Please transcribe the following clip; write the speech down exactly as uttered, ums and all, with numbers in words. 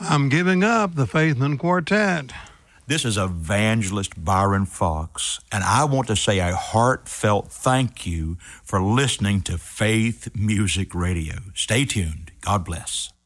I'm giving up the Faithman Quartet. This is Evangelist Byron Fox, and I want to say a heartfelt thank you for listening to Faith Music Radio. Stay tuned. God bless.